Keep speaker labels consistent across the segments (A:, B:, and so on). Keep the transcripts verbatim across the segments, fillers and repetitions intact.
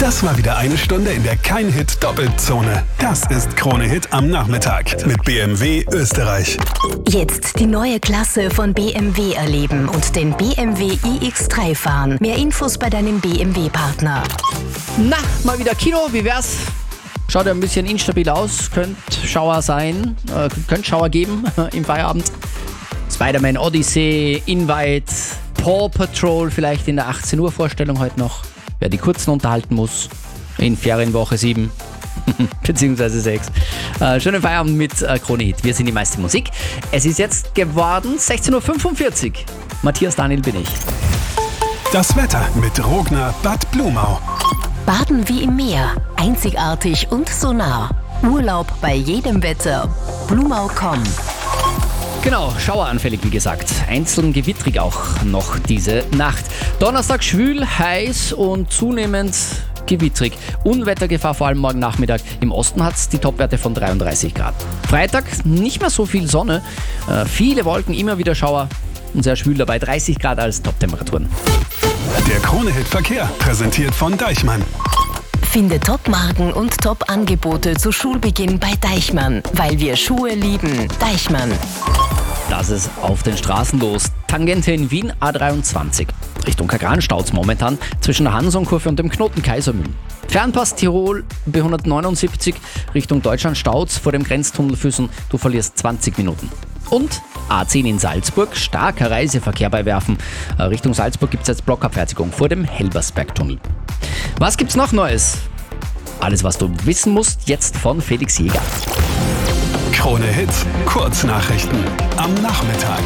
A: Das war wieder eine Stunde, in der kein Hit Doppelzone. Das ist Krone Hit am Nachmittag mit B M W Österreich.
B: Jetzt die neue Klasse von B M W erleben und den B M W i X drei fahren. Mehr Infos bei deinem B M W-Partner.
C: Na, mal wieder Kino, wie wär's? Schaut ja ein bisschen instabil aus, könnte Schauer sein, äh, könnte Schauer geben im Feierabend. Spider-Man Odyssey, Invite, Paw Patrol vielleicht in der achtzehn Uhr Vorstellung heute noch. Wer die Kurzen unterhalten muss, in Ferienwoche sieben, beziehungsweise sechs. Äh, schönen Feierabend mit äh, Krone Hit. Wir sind die meiste Musik. Es ist jetzt geworden sechzehn Uhr fünfundvierzig. Matthias Daniel bin ich.
A: Das Wetter mit Rogner Bad Blumau.
B: Baden wie im Meer. Einzigartig und so nah. Urlaub bei jedem Wetter. Blumau Punkt com.
C: Genau, schaueranfällig wie gesagt. Einzeln gewittrig auch noch diese Nacht. Donnerstag schwül, heiß und zunehmend gewittrig. Unwettergefahr vor allem morgen Nachmittag. Im Osten hat es die Topwerte von dreiunddreißig Grad. Freitag nicht mehr so viel Sonne. Äh, viele Wolken, immer wieder Schauer. Und sehr schwül dabei. dreißig Grad als Toptemperaturen.
A: Der Krone Hit Verkehr, präsentiert von Deichmann.
B: Finde Top-Marken und Top-Angebote zu Schulbeginn bei Deichmann. Weil wir Schuhe lieben. Deichmann.
C: Das ist auf den Straßen los. Tangente in Wien A dreiundzwanzig. Richtung Kagran staut's momentan zwischen der Hansonkurve und dem Knoten Kaisermühlen. Fernpass Tirol B hundertneunundsiebzig Richtung Deutschland staut's vor dem Grenztunnel Füssen. Du verlierst zwanzig Minuten. Und A zehn in Salzburg, starker Reiseverkehr bei Werfen. Richtung Salzburg gibt's jetzt Blockabfertigung vor dem Helbersbergtunnel. Was gibt's noch Neues? Alles, was du wissen musst, jetzt von Felix Jäger.
A: Krone Hit, Kurznachrichten am Nachmittag.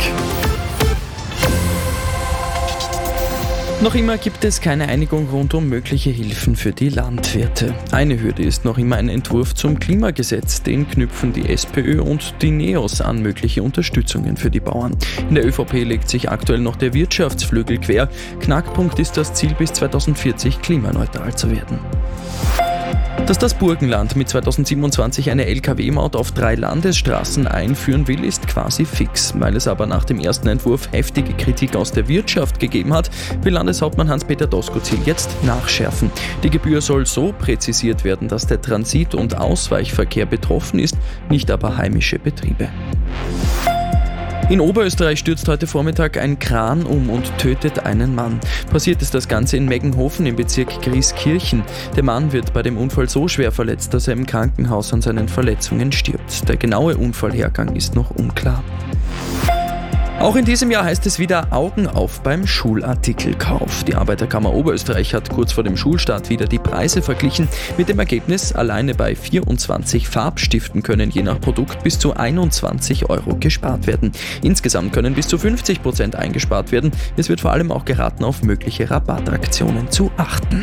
D: Noch immer gibt es keine Einigung rund um mögliche Hilfen für die Landwirte. Eine Hürde ist noch immer ein Entwurf zum Klimagesetz. Den knüpfen die SPÖ und die NEOS an mögliche Unterstützungen für die Bauern. In der ÖVP legt sich aktuell noch der Wirtschaftsflügel quer. Knackpunkt ist das Ziel, bis zweitausendvierzig klimaneutral zu werden. Dass das Burgenland mit zweitausendsiebenundzwanzig eine L K W-Maut auf drei Landesstraßen einführen will, ist quasi fix. Weil es aber nach dem ersten Entwurf heftige Kritik aus der Wirtschaft gegeben hat, will Landeshauptmann Hans-Peter Doskozil jetzt nachschärfen. Die Gebühr soll so präzisiert werden, dass der Transit- und Ausweichverkehr betroffen ist, nicht aber heimische Betriebe. In Oberösterreich stürzt heute Vormittag ein Kran um und tötet einen Mann. Passiert ist das Ganze in Meggenhofen im Bezirk Grieskirchen. Der Mann wird bei dem Unfall so schwer verletzt, dass er im Krankenhaus an seinen Verletzungen stirbt. Der genaue Unfallhergang ist noch unklar. Auch in diesem Jahr heißt es wieder Augen auf beim Schulartikelkauf. Die Arbeiterkammer Oberösterreich hat kurz vor dem Schulstart wieder die Preise verglichen. Mit dem Ergebnis, alleine bei vierundzwanzig Farbstiften können je nach Produkt bis zu einundzwanzig Euro gespart werden. Insgesamt können bis zu fünfzig Prozent eingespart werden. Es wird vor allem auch geraten, auf mögliche Rabattaktionen zu achten.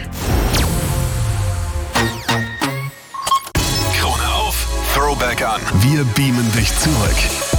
A: Krone auf, Throwback an. Wir beamen dich zurück.